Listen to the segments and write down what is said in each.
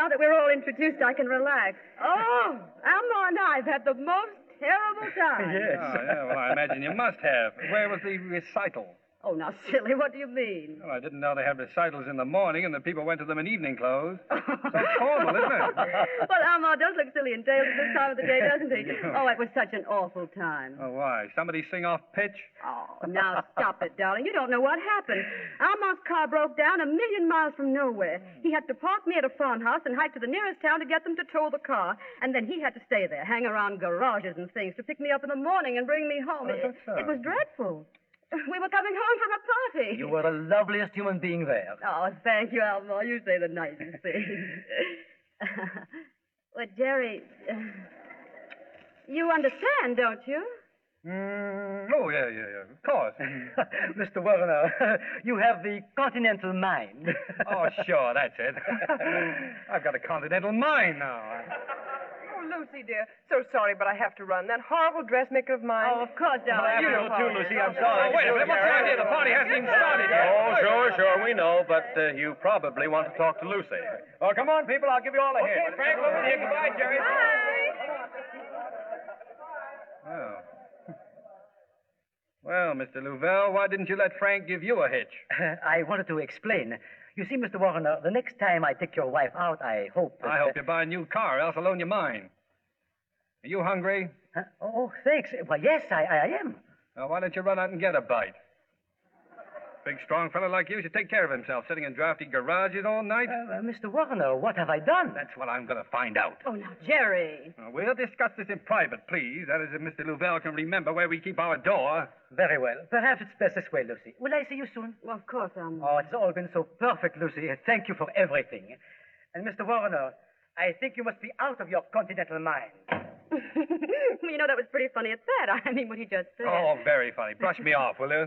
now that we're all introduced, I can relax. Oh, Alma and I have had the most terrible time. Yes. Oh, yeah, well, I imagine you must have. Where was the recital? Oh, now, silly, what do you mean? Well, I didn't know they had recitals in the morning and the people went to them in evening clothes. So formal, isn't it? Well, Alma does look silly in tails at this time of the day, doesn't he? Oh, it was such an awful time. Oh, why? Somebody sing off pitch? Oh, now stop it, darling. You don't know what happened. Alma's car broke down 1,000,000 miles from nowhere. He had to park me at a farmhouse and hike to the nearest town to get them to tow the car. And then he had to stay there, hang around garages and things to pick me up in the morning and bring me home. It was dreadful. We were coming home from a party. You were the loveliest human being there. Oh, thank you, Alma. You say the nicest things. Well, Jerry, you understand, don't you? Oh, yeah, of course. Mr. Warner, you have the continental mind. Oh, sure, that's it. I've got a continental mind now. Oh, Lucy, dear. So sorry, but I have to run. That horrible dressmaker of mine. Oh, of course, darling. You know, too, Lucy. I'm Oh, sorry. wait a minute. What's the idea? The party hasn't even started yet. Oh, sure, we know, but you probably want to talk to Lucy. Oh, come on, people. I'll give you all a hit. Okay, Frank, over here. Goodbye, Jerry. Oh. Well, Mr. Louvel, why didn't you let Frank give you a hitch? I wanted to explain. You see, Mr. Warner, the next time I take your wife out, I hope that... I hope you buy a new car, else I'll loan you mine. Are you hungry? Huh? Oh, thanks. Well, yes, I am. Well, why don't you run out and get a bite? Big, strong fellow like you should take care of himself, sitting in drafty garages all night. Mr. Warner, what have I done? That's what I'm going to find out. Oh, now, Jerry. We'll discuss this in private, please. That is, if Mr. Louvel can remember where we keep our door. Very well. Perhaps it's best this way, Lucy. Will I see you soon? Well, of course, Alma. Oh, it's all been so perfect, Lucy. Thank you for everything. And, Mr. Warner, I think you must be out of your continental mind. Well, you know, that was pretty funny at that. I mean, what he just said. Oh, very funny. Brush me off, will you?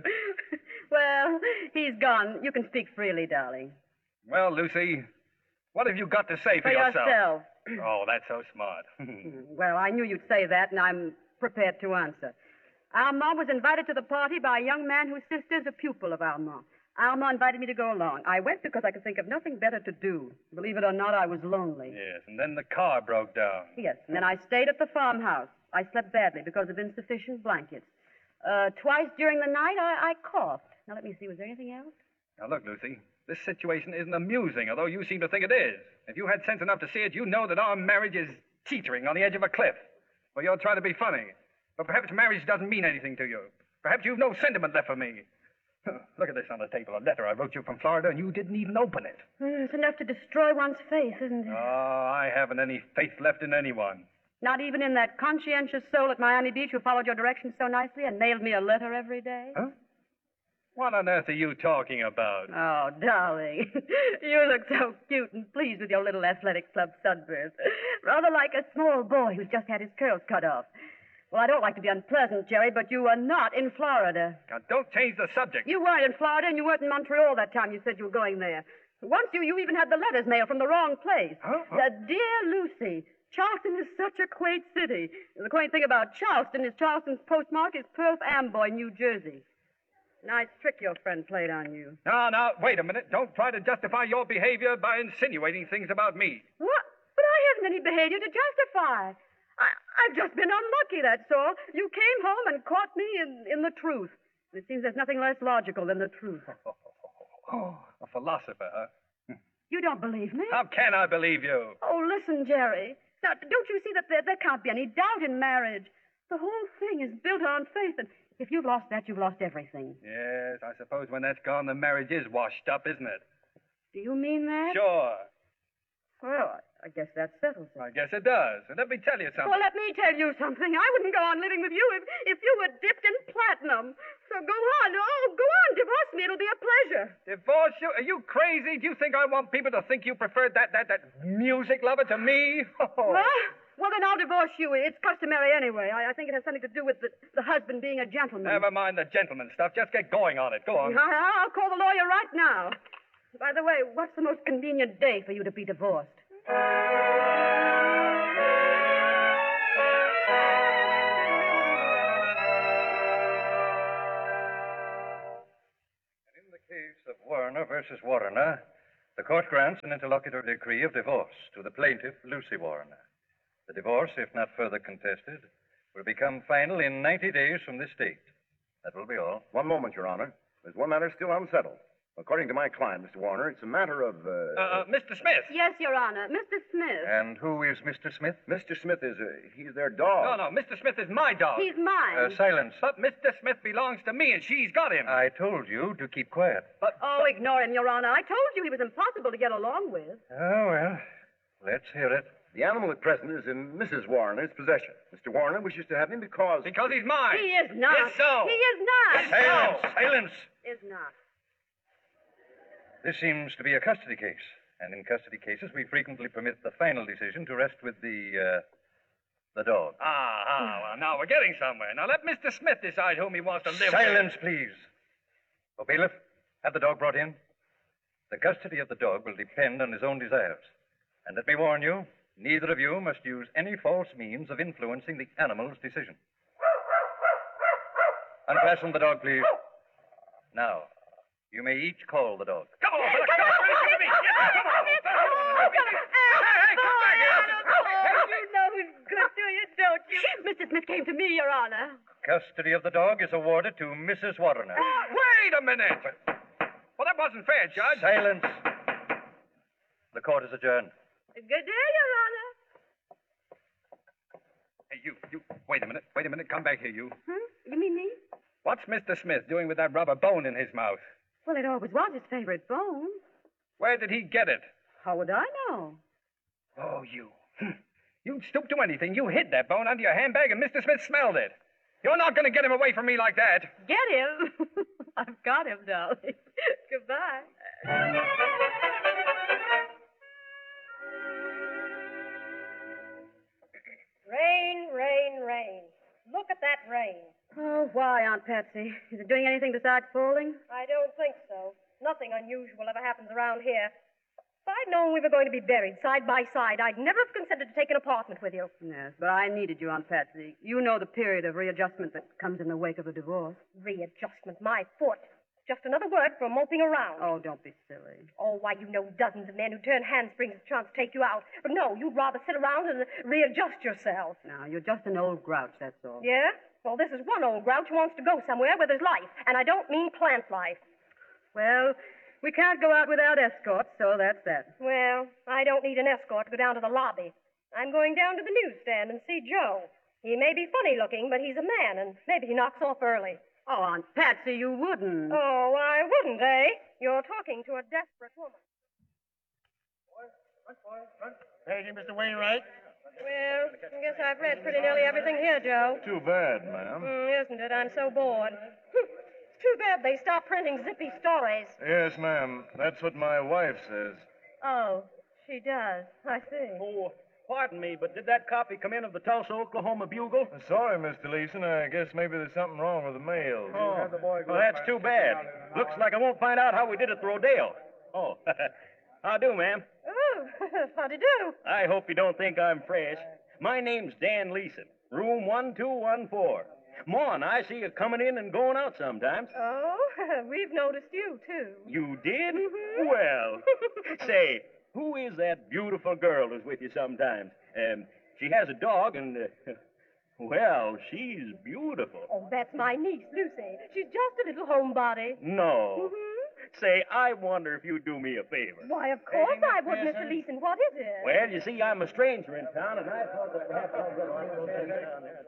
Well, he's gone. You can speak freely, darling. Well, Lucy, what have you got to say for yourself. Oh, that's so smart. Well, I knew you'd say that, and I'm prepared to answer. Alma was invited to the party by a young man whose sister's a pupil of Alma. Alma invited me to go along. I went because I could think of nothing better to do. Believe it or not, I was lonely. Yes, and then the car broke down. Yes, and then I stayed at the farmhouse. I slept badly because of insufficient blankets. Twice during the night, I coughed. Now, let me see. Was there anything else? Now, look, Lucy, this situation isn't amusing, although you seem to think it is. If you had sense enough to see it, you know that our marriage is teetering on the edge of a cliff. Well, you'll try to be funny. But perhaps marriage doesn't mean anything to you. Perhaps you've no sentiment left for me. Look at this on the table, a letter I wrote you from Florida, and you didn't even open it. It's enough to destroy one's faith, isn't it? Oh, I haven't any faith left in anyone. Not even in that conscientious soul at Miami Beach who followed your directions so nicely and mailed me a letter every day? Huh? What on earth are you talking about? Oh, darling. You look so cute and pleased with your little athletic club sunburst. Rather like a small boy who's just had his curls cut off. Well, I don't like to be unpleasant, Jerry, but you were not in Florida. Now, don't change the subject. You weren't in Florida, and you weren't in Montreal that time you said you were going there. Once you even had the letters mailed from the wrong place. Huh? Dear Lucy, Charleston is such a quaint city. The quaint thing about Charleston is Charleston's postmark is Perth Amboy, New Jersey. Nice trick your friend played on you. Now, wait a minute. Don't try to justify your behavior by insinuating things about me. What? But I haven't any behavior to justify. I've just been unlucky, that's all. You came home and caught me in the truth. It seems there's nothing less logical than the truth. A philosopher, huh? You don't believe me? How can I believe you? Oh, listen, Jerry. Now, don't you see that there can't be any doubt in marriage? The whole thing is built on faith, and if you've lost that, you've lost everything. Yes, I suppose when that's gone, the marriage is washed up, isn't it? Do you mean that? Sure. Well, I guess that settles it. I guess it does. And let me tell you something. Well, let me tell you something. I wouldn't go on living with you if you were dipped in platinum. So go on. Oh, go on. Divorce me. It'll be a pleasure. Divorce you? Are you crazy? Do you think I want people to think you preferred that music lover to me? Huh? Well, then I'll divorce you. It's customary anyway. I think it has something to do with the husband being a gentleman. Never mind the gentleman stuff. Just get going on it. Go on. I'll call the lawyer right now. By the way, what's the most convenient day for you to be divorced? And in the case of Warner versus Warner, The court grants an interlocutory decree of divorce to the plaintiff, Lucy Warner. The divorce, if not further contested, will become final in 90 days from this date. That will be all. One moment, Your Honor. There's one matter still unsettled. According to my client, Mr. Warner, it's a matter of, Mr. Smith. Yes, Your Honor. Mr. Smith. And who is Mr. Smith? Mr. Smith is, he's their dog. No, Mr. Smith is my dog. He's mine. Silence. But Mr. Smith belongs to me, and she's got him. I told you to keep quiet. Oh, ignore him, Your Honor. I told you he was impossible to get along with. Oh, well, let's hear it. The animal at present is in Mrs. Warner's possession. Mr. Warner wishes to have him because... Because he's mine. He is not. Yes, so. He is not. Silence! Silence! Is not. This seems to be a custody case. And in custody cases, we frequently permit the final decision to rest with the dog. Well, now we're getting somewhere. Now let Mr. Smith decide whom he wants to live with. Silence, please. Oh, bailiff, have the dog brought in. The custody of the dog will depend on his own desires. And let me warn you, neither of you must use any false means of influencing the animal's decision. Unfasten the dog, please. Now, you may each call the dog. Come on, fella, come on. Give me. Come on. Hey, come back here. You know he's good to you, don't you? Mr. Smith came to me, Your Honor. Custody of the dog is awarded to Mrs. Warner. Wait a minute. Well, that wasn't fair, Judge. Silence. The court is adjourned. Good day, Your Honor. Hey, you. Wait a minute. Come back here, you. You mean me? What's Mr. Smith doing with that rubber bone in his mouth? Well, it always was his favorite bone. Where did he get it? How would I know? Oh, you. You'd stoop to anything. You hid that bone under your handbag, and Mr. Smith smelled it. You're not going to get him away from me like that. Get him? I've got him, darling. Goodbye. Rain, rain, rain. Look at that rain. Oh, why, Aunt Patsy? Is it doing anything besides falling? I don't think so. Nothing unusual ever happens around here. If I'd known we were going to be buried side by side, I'd never have considered to take an apartment with you. Yes, but I needed you, Aunt Patsy. You know the period of readjustment that comes in the wake of a divorce. Readjustment, my foot. Just another word for moping around. Oh, don't be silly. Oh, why, you know dozens of men who turn handsprings at a chance to take you out. But no, you'd rather sit around and readjust yourself. Now, you're just an old grouch, that's all. Yeah? Well, this is one old grouch who wants to go somewhere where there's life. And I don't mean plant life. Well, we can't go out without escorts, so that's that. Well, I don't need an escort to go down to the lobby. I'm going down to the newsstand and see Joe. He may be funny looking, but he's a man, and maybe he knocks off early. Oh, Aunt Patsy, you wouldn't. Oh, I wouldn't, eh? You're talking to a desperate woman. Thank you, Mr. Wainwright. Well, I guess I've read pretty nearly everything here, Joe. Too bad, ma'am. Isn't it? I'm so bored. It's too bad they stopped printing zippy stories. Yes, ma'am. That's what my wife says. Oh, she does. I see. Oh, pardon me, but did that copy come in of the Tulsa, Oklahoma Bugle? Sorry, Mr. Leeson. I guess maybe there's something wrong with the mail. Oh, well, that's too bad. Looks like I won't find out how we did at the rodeo. Oh, how do, ma'am? Oh, how'd you do? I hope you don't think I'm fresh. My name's Dan Leeson, room 1214. Ma and I see you coming in and going out sometimes. Oh, we've noticed you, too. You did? Mm-hmm. Well, say, who is that beautiful girl who's with you sometimes? She has a dog and, well, she's beautiful. Oh, that's my niece, Lucy. She's just a little homebody. No. Mm-hmm. Say, I wonder if you'd do me a favor. Why, of course I would, Mr. Leeson. What is it? Well, you see, I'm a stranger in town, and I thought that perhaps I'd just like to send down there.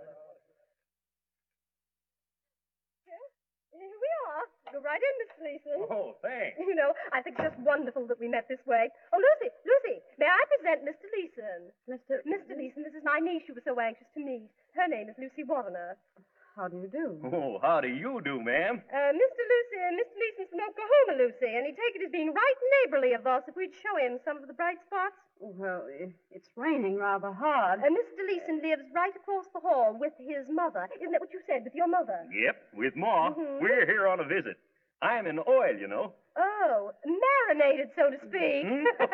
Here we are. Go right in, Mr. Leeson. Oh, thanks. You know, I think it's just wonderful that we met this way. Oh, Lucy, may I present Mr. Leeson? Mr. Leeson, this is my niece you were so anxious to meet. Her name is Lucy Warner. How do you do? Oh, how do you do, ma'am? Mr. Leeson's from Oklahoma, Lucy, and he'd take it as being right neighborly of us if we'd show him some of the bright spots. Well, it's raining rather hard. Mr. Leeson lives right across the hall with his mother. Isn't that what you said, with your mother? Yep, with Ma. Mm-hmm. We're here on a visit. I'm in oil, you know. Oh, marinated, so to speak.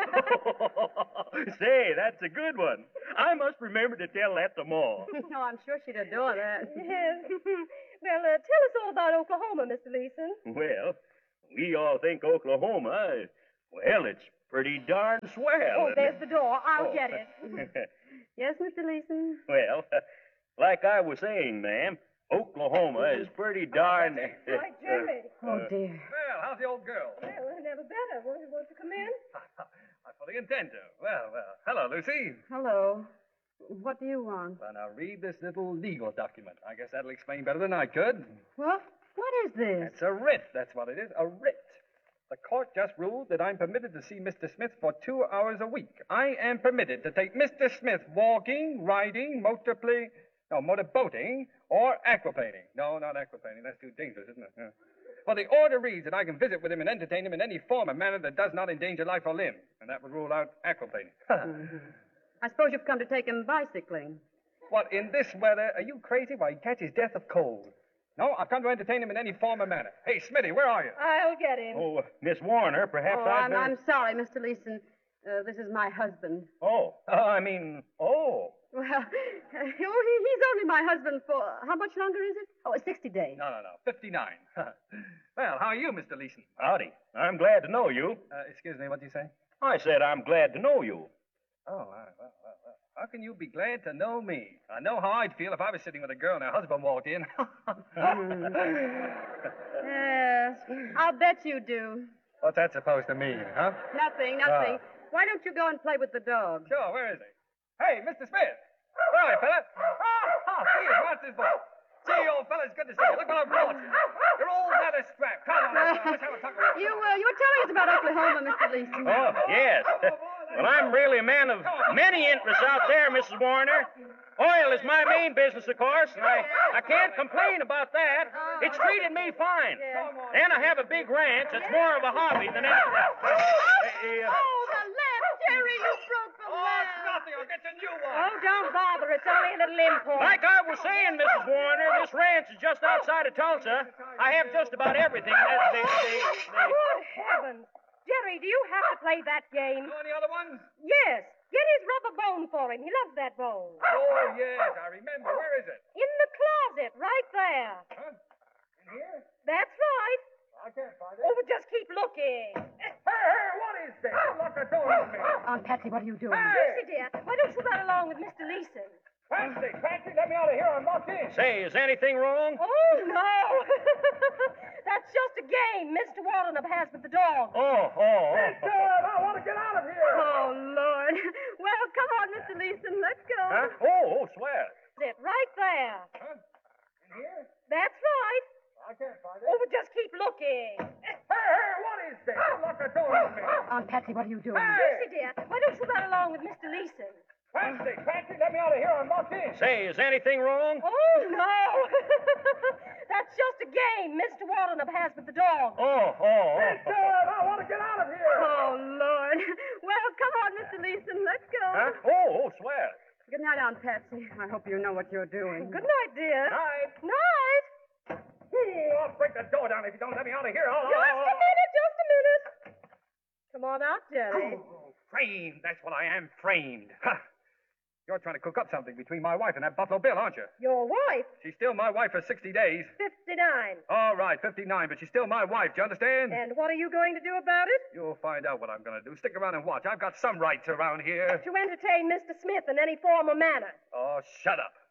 Say, that's a good one. I must remember to tell that to Ma. No, I'm sure she'd adore that. Yes. Well, tell us all about Oklahoma, Mr. Leeson. Well, we all think Oklahoma, Well, it's pretty darn swell. Oh, isn't there's it? the door. I'll Oh. get it. Yes, Mr. Leeson? Well, like I was saying, ma'am, Oklahoma is pretty darn. Right, Jerry. Oh, dear. Well, how's the old girl? Well, never better. Won't you come in? I fully intend to. Well. Hello, Lucy. Hello. What do you want? Well, now read this little legal document. I guess that'll explain better than I could. What? What is this? It's a writ. That's what it is. A writ. The court just ruled that I'm permitted to see Mr. Smith for 2 hours a week. I am permitted to take Mr. Smith walking, riding, motorboating, or aquaplaning. No, not aquaplaning. That's too dangerous, isn't it? Yeah. Well, the order reads that I can visit with him and entertain him in any form or manner that does not endanger life or limb. And that would rule out aquaplaning. I suppose you've come to take him bicycling. What, in this weather? Are you crazy? Why, he'd catch his death of cold. No, I've come to entertain him in any form or manner. Hey, Smitty, where are you? I'll get him. Oh, Miss Warner, perhaps Oh, I'd I'm, better... I'm sorry, Mr. Leeson. This is my husband. Oh, Well, he's only my husband for how much longer is it? Oh, 60 days. No, 59. Well, how are you, Mr. Leeson? howdy. I'm glad to know you. Excuse me, what did you say? I said I'm glad to know you. Oh, well. How can you be glad to know me? I know how I'd feel if I was sitting with a girl and her husband walked in. Yes, I'll bet you do. What's that supposed to mean, huh? Nothing. Why don't you go and play with the dog? Sure, where is he? Hey, Mr. Smith! Where are you, fella? See you, Monsters Ball. Gee, old fella, it's good to see you. Look what I've brought you. You're all leather strapped. Come on, let's have a talk about it. You were telling us about Oklahoma, Mr. Leeson. Oh, yes. Well, I'm really a man of many interests out there, Mrs. Warner. Oil is my main business, of course, and I can't complain about that. It's treated me fine. And I have a big ranch. It's more of a hobby than anything else. Oh, the lamp, Jerry, you broke the Oh, lamp. it's nothing. I'll get you a new one. Oh, don't bother. It's only a little import. Like I was saying, Mrs. Warner, this ranch is just outside of Tulsa. I have just about everything. Good heavens. Jerry, do you have to play that game? Know any other ones? Yes. Get his rubber bone for him. He loves that bone. Oh, yes, I remember. Where is it? In the closet, right there. Huh? In here? That's right. I can't find Oh, but just keep looking. Hey, what is this? You locked the door on me. Aunt Patsy, what are you doing? Lucy, dear, why don't you run along with Mr. Leeson? Patsy, let me out of here. I'm locked in. Say, is anything wrong? Oh, no. That's just a game Mr. Waldenop has with the dog. Oh. I want to get out of here. Oh, Lord. Well, come on, Mr. Leeson. Let's go. Huh? Oh, swell. It right there. Huh? In here? That's right. I can't find Oh, but just keep looking. Hey, what is this? You locked the door on me. Aunt Patsy, what are you doing? Lucy, dear, why don't you run along with Mr. Leeson? Patsy, let me out of here. I'm locked in. Say, is anything wrong? Oh, no. That's just a game Mr. Waldenop has with the dog. Oh. I want to get out of here. Oh, Lord. Well, come on, Mr. Leeson. Let's go. Huh? Oh, swell. Good night, Aunt Patsy. I hope you know what you're doing. Good night, dear. Night. Night. I'll break the door down if you don't let me out of here. Just a minute. Come on out, Jerry. Framed. That's what I am, framed. Ha! You're trying to cook up something between my wife and that Buffalo Bill, aren't you? Your wife, She's still my wife for 60 days. 59. All right, 59, but she's still my wife. Do you understand? And what are you going to do about it? You'll find out what I'm going to do. Stick around and watch. I've got some rights around here. To entertain Mr. Smith in any form or manner. Oh, shut up.